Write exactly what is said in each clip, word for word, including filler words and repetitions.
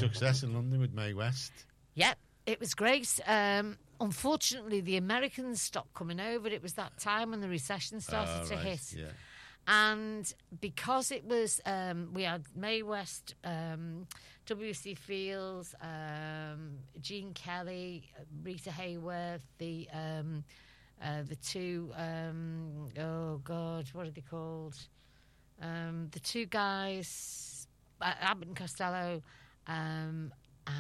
success in London with Mae West. Yep, it was great. Um, unfortunately, the Americans stopped coming over. It was that time when the recession started Oh, to right, hit. yeah. And because it was, um, we had Mae West, um, W C Fields, um, Gene Kelly, Rita Hayworth, the um, uh, the two, um, oh God, what are they called? Um, the two guys, uh, Abbott and Costello, um,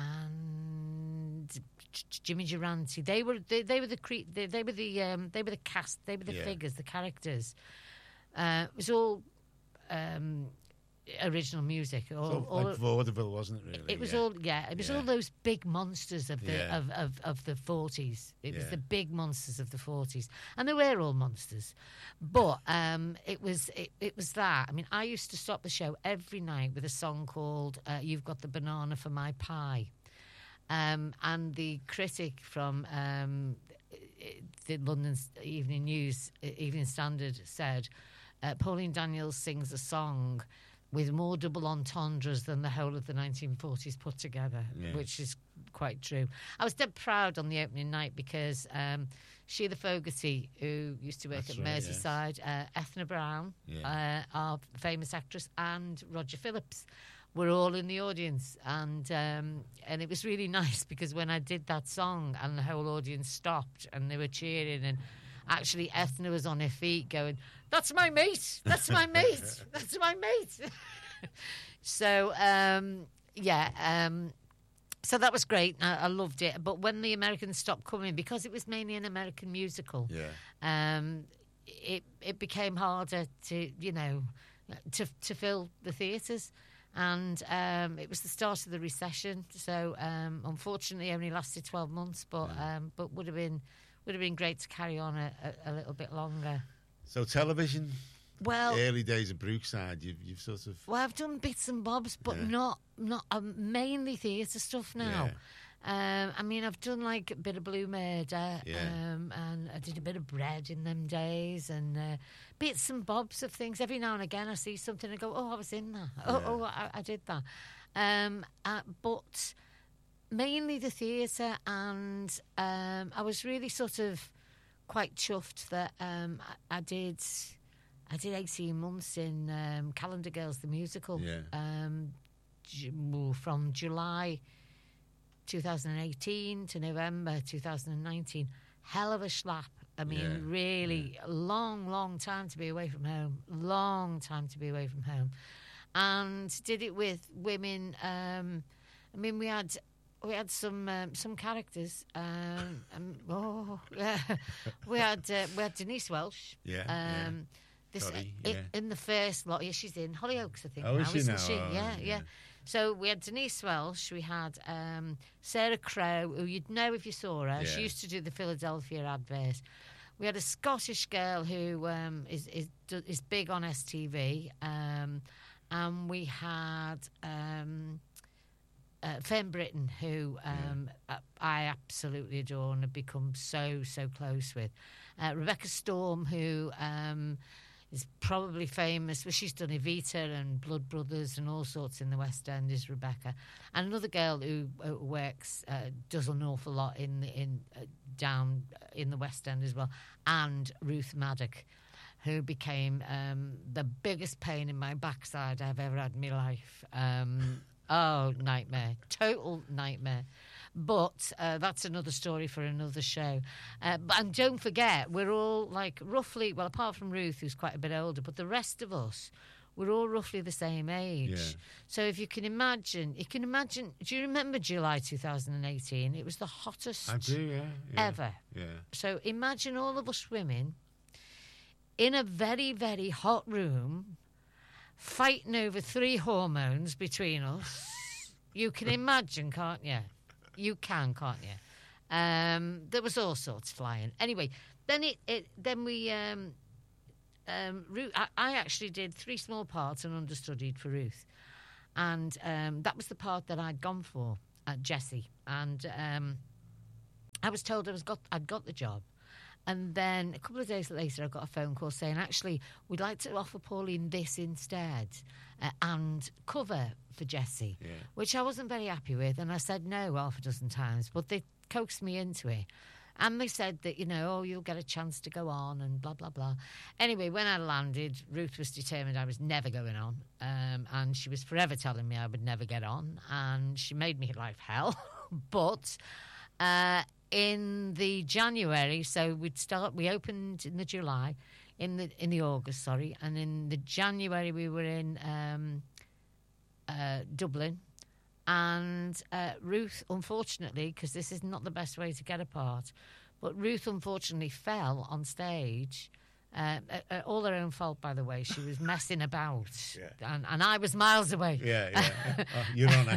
and Jimmy Durante. They were they, they were the cre- they, they were the um, they were the cast. They were the Yeah. figures, the characters. Uh, it was all um, original music. All, Sort of all, like vaudeville, wasn't it? Really, it was yeah. all yeah. It was Yeah. all those big monsters of the Yeah. of, of, of the forties. It was Yeah. the big monsters of the forties, and they were all monsters. But um, it was it, it was that. I mean, I used to stop the show every night with a song called uh, "You've Got the Banana for My Pie," um, and the critic from um, the London Evening News, Evening Standard, said uh, Pauline Daniels sings a song with more double entendres than the whole of the nineteen forties put together, Yeah. which is quite true. I was dead proud on the opening night because um, Sheila Fogarty, who used to work That's at right, yes. Merseyside, uh, Ethna Brown, Yeah. uh, our famous actress, and Roger Phillips were all in the audience. And um, and it was really nice because when I did that song and the whole audience stopped and they were cheering, and actually Ethna was on her feet going, "That's my mate, that's my mate, that's my mate." So, um, yeah, um, so that was great. I, I loved it. But when the Americans stopped coming, because it was mainly an American musical, Yeah. um, it it became harder to, you know, to to fill the theatres. And um, it was the start of the recession, so um, unfortunately, only lasted twelve months. But Yeah. um, but would have been would have been great to carry on a, a, a little bit longer. So television, Well, early days of Brookside, you've you've sort of well, I've done bits and bobs, but Yeah. not not um, mainly theatre stuff now. Um, I mean, I've done like a bit of Blue Murder, Yeah. um, and I did a bit of Bread in them days, and uh, bits and bobs of things. Every now and again, I see something and go, "Oh, I was in that. Oh, Yeah. oh, I, I did that." Um, uh, but mainly the theatre, and um, I was really sort of quite chuffed that um, I, I did. I did eighteen months in um, Calendar Girls, the musical, Yeah. um, ju- from July twenty eighteen to November two thousand nineteen. Hell of a schlap. I mean, Yeah, really, a long, long time to be away from home. Long time to be away from home. And did it with women. Um, I mean, we had we had some um, some characters. Um, um, oh, we had uh, we had Denise Welsh. Yeah, yeah. Um, This, Sorry, in, yeah. in the first lot, yeah, she's in Hollyoaks, I think. Oh, is now, she isn't now? she? Oh, yeah, yeah, yeah. So we had Denise Welsh, we had um, Sarah Crowe, who you'd know if you saw her. She Yeah. used to do the Philadelphia advert. We had a Scottish girl who um, is, is is big on S T V, um, and we had um, uh, Fern Britton, who um, I I absolutely adore and have become so so close with. Uh, Rebecca Storm, who um, is probably famous. Well, she's done Evita and Blood Brothers and all sorts in the West End, is Rebecca. And another girl who uh, works, uh, does an awful lot in the, in uh, down in the West End as well, and Ruth Maddock, who became um, the biggest pain in my backside I've ever had in my life. Um, oh, nightmare. Total nightmare. But uh, that's another story for another show. Uh, but, and don't forget, we're all like roughly, well, apart from Ruth, who's quite a bit older, but the rest of us, we're all roughly the same age. Yeah. So if you can imagine, you can imagine, do you remember July two thousand eighteen? It was the hottest I do, yeah, yeah. ever. Yeah. So imagine all of us women in a very, very hot room fighting over three hormones between us. You can imagine, can't you? You can, can't you? Um, there was all sorts flying. Anyway, then it, it then we um, um, Ruth, I, I actually did three small parts and understudied for Ruth, and um, that was the part that I'd gone for at Jessie, and um, I was told I was got I'd got the job. And then a couple of days later, I got a phone call saying, actually, we'd like to offer Pauline this instead. uh, and cover for Jessie, Yeah. which I wasn't very happy with. And I said no half a dozen times, but they coaxed me into it. And they said that, you know, oh, you'll get a chance to go on and blah, blah, blah. Anyway, when I landed, Ruth was determined I was never going on. Um, and she was forever telling me I would never get on. And she made me life hell. But uh, in the January, so we'd start, we opened in the July, in the in the August, sorry. And in the January, we were in um, uh, Dublin. And uh, Ruth, unfortunately, because this is not the best way to get apart, but Ruth, unfortunately, fell on stage. Uh, uh, uh, all her own fault, by the way. She was messing about. Yeah. And, and I was miles away. Yeah, yeah. Oh, Your Honour.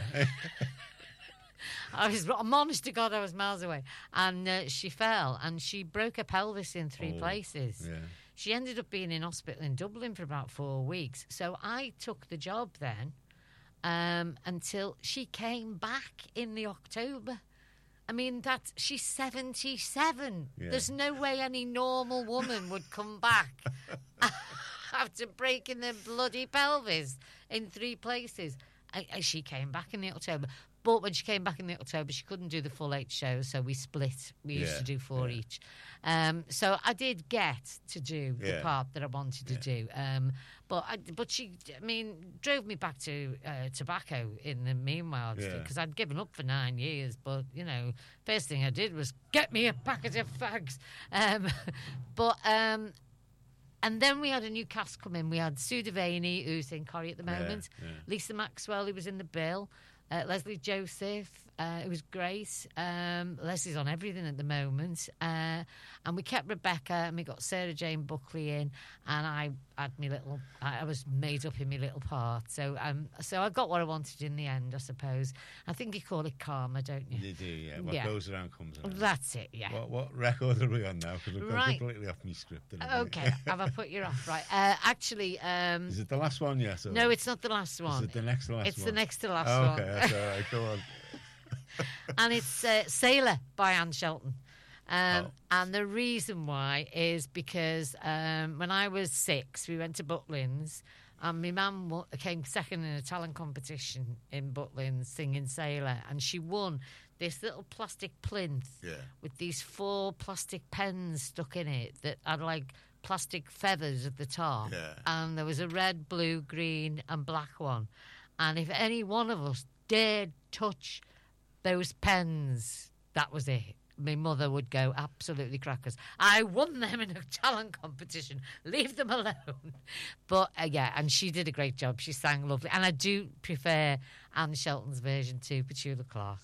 I was, I'm honest to God, I was miles away. And uh, she fell, and she broke her pelvis in three Oh, places. Yeah. She ended up being in hospital in Dublin for about four weeks. So I took the job then. Um, until she came back in the October. I mean, that's she's seventy-seven. Yeah. There's no way any normal woman would come back after breaking their bloody pelvis in three places. And, and she came back in the October. But when she came back in the October, she couldn't do the full eight shows, so we split. We used Yeah, to do four yeah. each. Um, so I did get to do the Yeah. part that I wanted to Yeah. do. Um, but I, but she, I mean, drove me back to uh, tobacco in the meanwhile, Yeah. because I'd given up for nine years. But, you know, first thing I did was get me a packet of fags. Um, but... Um, And then we had a new cast come in. We had Sue Devaney, who's in Corrie at the Yeah, moment, yeah. Lisa Maxwell, who was in the bill, uh, Leslie Joseph, uh, who was great. Um, Leslie's on everything at the moment. Uh, and we kept Rebecca, and we got Sarah Jane Buckley in, and I had me little, I I was made up in my little part. So um, so I got what I wanted in the end, I suppose. I think you call it karma, don't you? You do, yeah. What Yeah. goes around comes around. That's it, yeah. What, what record are we on now? Because we've gone Right. completely off my script. haven't we? Okay, have I put you off? Right. Uh, actually... Um, Is it the last one, yes? Or no, it's not the last Is one. it the next to last It's one? the next to last Oh, one. okay, that's all right. Go on. And it's uh, Sailor by Anne Shelton. Um, Oh. And the reason why is because um, when I was six, we went to Butlins, and my mum wa- came second in a talent competition in Butlins singing Sailor, and she won this little plastic plinth Yeah. with these four plastic pens stuck in it that had like plastic feathers at the top. Yeah. And there was a red, blue, green, and black one. And if any one of us dared touch those pens, that was it. My mother would go absolutely crackers. I won them in a talent competition. Leave them alone. But uh, yeah, and she did a great job. She sang lovely. And I do prefer Anne Shelton's version to Petula Clark.